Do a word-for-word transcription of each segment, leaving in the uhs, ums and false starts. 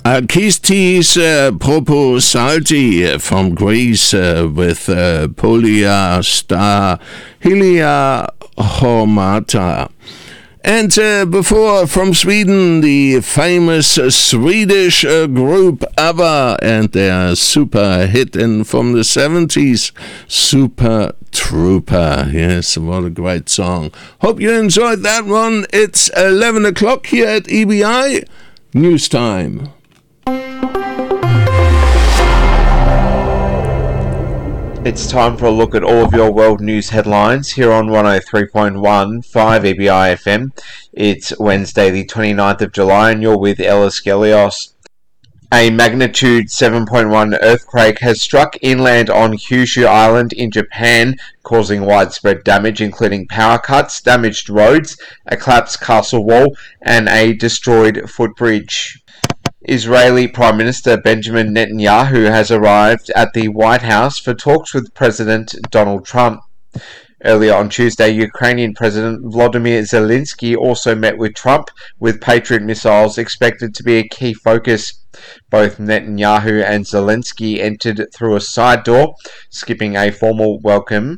Uh, Kistis uh, Proposalti from Greece uh, with uh, Polia Star Hilia Homata. And uh, before, from Sweden, the famous uh, Swedish uh, group ABBA and their super hit in, from the seventies, Super Trooper. Yes, what a great song. Hope you enjoyed that one. It's eleven o'clock here at E B I. News time. It's time for a look at all of your world news headlines here on one oh three point one five E B I F M. It's Wednesday the twenty-ninth of July and you're with Ellis Gelios. A magnitude seven point one earthquake has struck inland on Kyushu Island in Japan, causing widespread damage including power cuts, damaged roads, a collapsed castle wall and a destroyed footbridge. Israeli Prime Minister Benjamin Netanyahu has arrived at the White House for talks with President Donald Trump. Earlier on Tuesday, Ukrainian President Volodymyr Zelensky also met with Trump, with Patriot missiles expected to be a key focus. Both Netanyahu and Zelensky entered through a side door, skipping a formal welcome.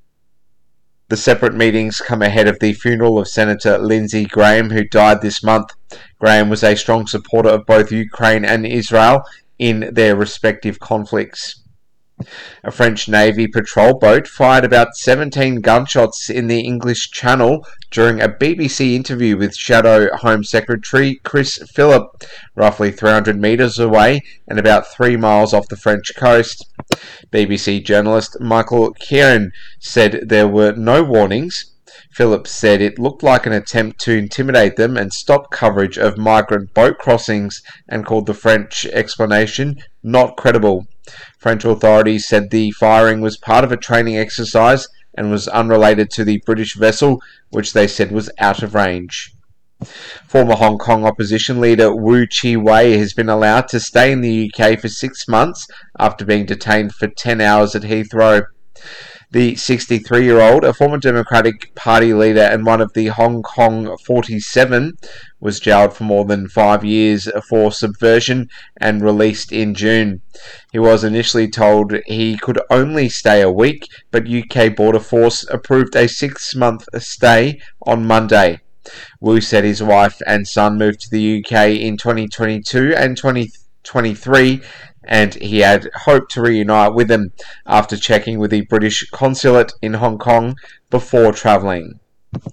The separate meetings come ahead of the funeral of Senator Lindsey Graham, who died this month. Graham was a strong supporter of both Ukraine and Israel in their respective conflicts. A French Navy patrol boat fired about seventeen gunshots in the English Channel during a B B C interview with Shadow Home Secretary Chris Philip, roughly three hundred metres away and about three miles off the French coast. B B C journalist Michael Kieran said there were no warnings. Phillips said it looked like an attempt to intimidate them and stop coverage of migrant boat crossings and called the French explanation not credible. French authorities said the firing was part of a training exercise and was unrelated to the British vessel, which they said was out of range. Former Hong Kong opposition leader Wu Chi-wei has been allowed to stay in the U K for six months after being detained for ten hours at Heathrow. The sixty-three-year-old, a former Democratic Party leader and one of the Hong Kong forty-seven, was jailed for more than five years for subversion and released in June. He was initially told he could only stay a week, but U K Border Force approved a six-month stay on Monday. Wu said his wife and son moved to the U K in twenty twenty-two and twenty twenty-three, and he had hoped to reunite with them after checking with the British consulate in Hong Kong before travelling.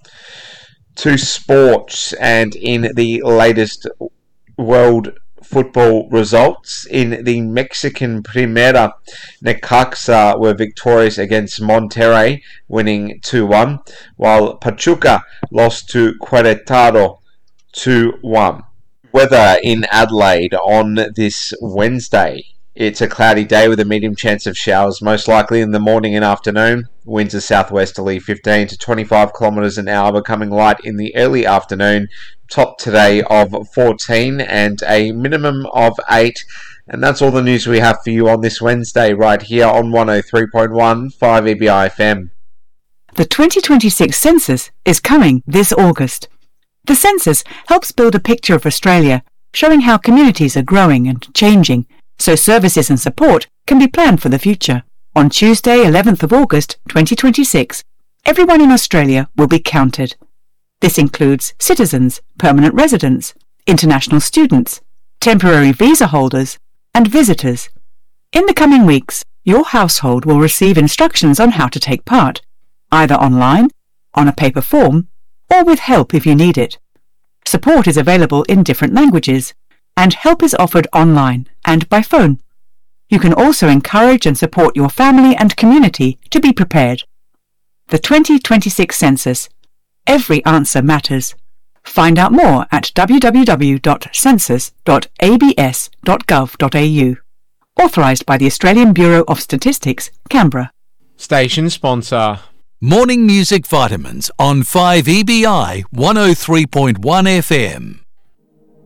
To sports, and in the latest world football results, in the Mexican Primera, Necaxa were victorious against Monterrey, winning two one, while Pachuca lost to Querétaro two one. Weather in Adelaide on this Wednesday. It's a cloudy day with a medium chance of showers, most likely in the morning and afternoon. Winds are southwesterly fifteen to twenty-five kilometres an hour, becoming light in the early afternoon. Top today of fourteen and a minimum of eight. And that's all the news we have for you on this Wednesday, right here on one oh three point one five E B I F M. The twenty twenty-six census is coming this August. The census helps build a picture of Australia, showing how communities are growing and changing, so services and support can be planned for the future. On Tuesday, eleventh of August twenty twenty-six, everyone in Australia will be counted. This includes citizens, permanent residents, international students, temporary visa holders, and visitors. In the coming weeks, your household will receive instructions on how to take part, either online, on a paper form, or with help if you need it. Support is available in different languages, and help is offered online and by phone. You can also encourage and support your family and community to be prepared. The twenty twenty-six Census. Every answer matters. Find out more at w w w dot census dot a b s dot gov dot a u. Authorised by the Australian Bureau of Statistics, Canberra. Station sponsor. Morning Music Vitamins on five E B I one oh three point one F M.